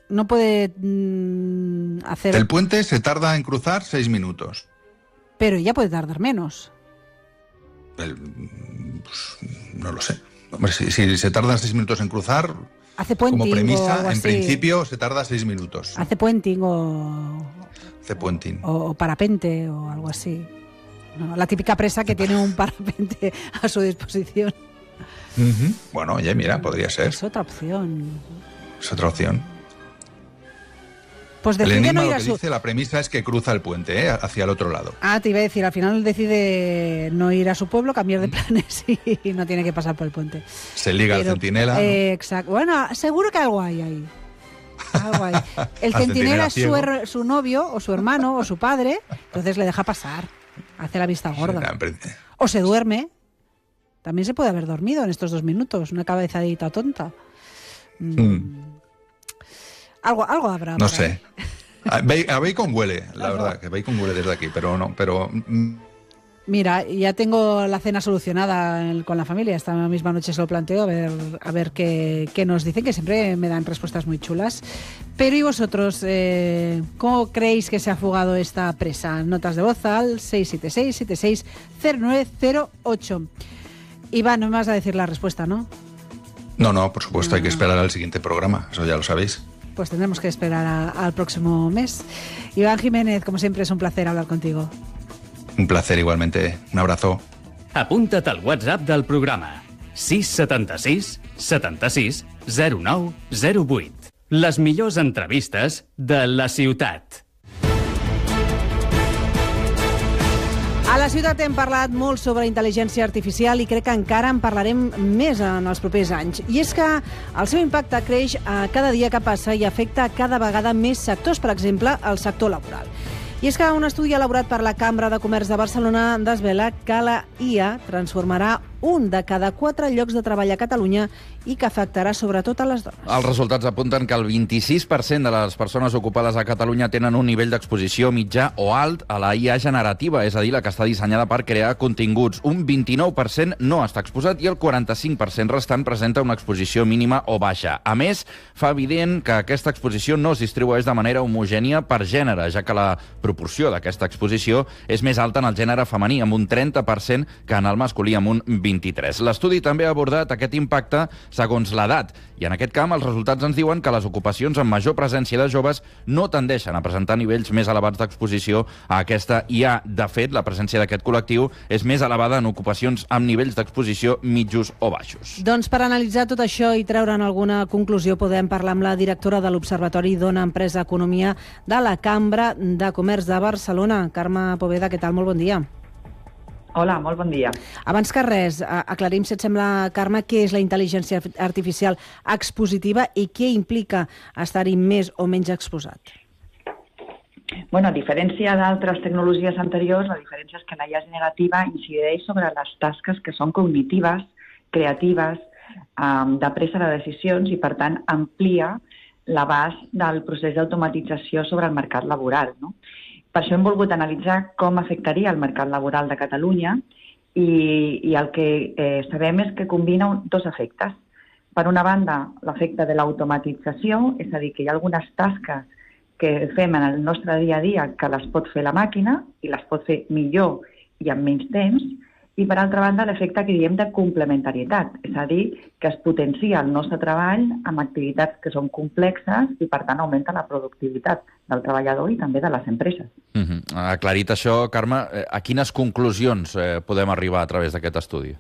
no puede hacer... El puente se tarda en cruzar 6 minutos. Pero ya puede tardar menos. Pues, no lo sé. Hombre, si se tarda 6 minutos en cruzar, hace puenting, como premisa, o en principio se tarda 6 minutos. Hace puenting o parapente o algo así. No, la típica presa que tiene un parapente a su disposición. Bueno, oye, mira, podría ser. Es otra opción. Es otra opción. Pues decide el enigma no ir lo que dice, la premisa es que cruza el puente, hacia el otro lado. Te iba a decir, al final decide no ir a su pueblo, cambiar de planes y no tiene que pasar por el puente. Se liga al centinela, ¿no? Exacto. Bueno, seguro que algo hay ahí. Algo hay. El centinela es su novio, o su hermano, o su padre, entonces le deja pasar. Hace la vista gorda. O se duerme. También se puede haber dormido en estos 2 minutos, una cabezadita tonta. Algo habrá. No sé. A bacon huele, la verdad, que bacon huele desde aquí, pero no, Mira, ya tengo la cena solucionada con la familia. Esta misma noche se lo planteo a ver qué nos dicen, que siempre me dan respuestas muy chulas. Pero ¿y vosotros? ¿Cómo creéis que se ha fugado esta presa? Notas de voz al 676-760908. Iván, no me vas a decir la respuesta, ¿no? No, por supuesto, hay que esperar al siguiente programa, eso ya lo sabéis. Pues tendremos que esperar al próximo mes. Iván Jiménez, como siempre, es un placer hablar contigo. Un placer igualmente. Un abrazo. Apunta't al WhatsApp del programa 676 76 09 08. Les millors entrevistes de la ciutat. A la ciutat hem parlat molt sobre intel·ligència artificial i crec que encara en parlarem més en els propers anys. I és que el seu impacte creix cada dia que passa i afecta cada vegada més sectors, per exemple, el sector laboral. I és que un estudi elaborat per la Cambra de Comerç de Barcelona desvela que la IA transformarà 1 de cada 4 llocs de treball a Catalunya i que afectarà sobretot a les dones. Els resultats apunten que el 26% de les persones ocupades a Catalunya tenen un nivell d'exposició mitjà o alt a la IA generativa, és a dir, la que està dissenyada per crear continguts. Un 29% no està exposat i el 45% restant presenta una exposició mínima o baixa. A més, fa evident que aquesta exposició no es distribueix de manera homogènia per gènere, ja que la proporció d'aquesta exposició és més alta en el gènere femení, amb un 30%, que en el masculí, amb un 23%. L'estudi també ha abordat aquest impacte segons l'edat, i en aquest camp els resultats ens diuen que les ocupacions amb major presència de joves no tendeixen a presentar nivells més elevats d'exposició a aquesta IA. De fet, la presència d'aquest col·lectiu és més elevada en ocupacions amb nivells d'exposició mitjos o baixos. Doncs per analitzar tot això i treure'n alguna conclusió podem parlar amb la directora de l'Observatori Dona, Empresa, Economia de la Cambra de Comerç de Barcelona, Carme Poveda. Què tal? Molt bon dia. Hola, molt bon dia. Abans que res, aclarim, si et sembla, Carme, què és la intel·ligència artificial expositiva i què implica estar-hi més o menys exposat? Bueno, a diferència d'altres tecnologies anteriors, la diferència és que la IA generativa incideix sobre les tasques que són cognitives, creatives, de presa de decisions i, per tant, amplia l'abast del procés d'automatització sobre el mercat laboral, no? Per això hem volgut analitzar com afectaria el mercat laboral de Catalunya i el que sabem és que combina 2 efectes. Per una banda, l'efecte de l'automatització, és a dir, que hi ha algunes tasques que fem en el nostre dia a dia que les pot fer la màquina i les pot fer millor i amb menys temps, i per altra banda l'efecte que diem de complementarietat, és a dir, que es potencia el nostre treball amb activitats que són complexes i per tant augmenta la productivitat del treballador i també de les empreses. Aclarit això, Carme, a quines conclusions podem arribar a través d'aquest estudi?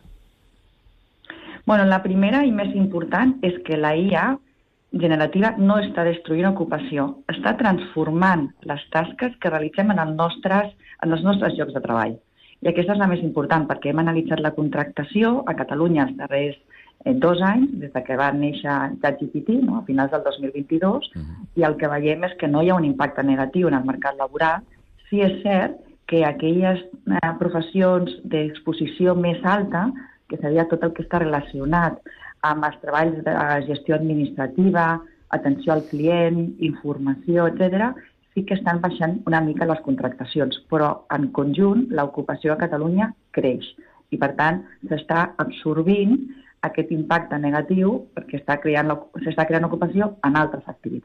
Bueno, la primera i més important és que la IA generativa no està destruint ocupació, està transformant les tasques que realitzem en els nostres llocs de treball. I aquesta és la més important, perquè hem analitzat la contractació a Catalunya els darrers 2 anys, des que va néixer ChatGPT, no? A finals del 2022, i el que veiem és que no hi ha un impacte negatiu en el mercat laboral. Sí és cert que aquelles professions d'exposició més alta, que seria tot el que està relacionat amb els treballs de gestió administrativa, atenció al client, informació, etc., sí que estan baixant una mica les contractacions, però en conjunt l'ocupació a Catalunya creix i, per tant, s'està absorbint aquest impacte negatiu perquè s'està creant ocupació en altres activitats.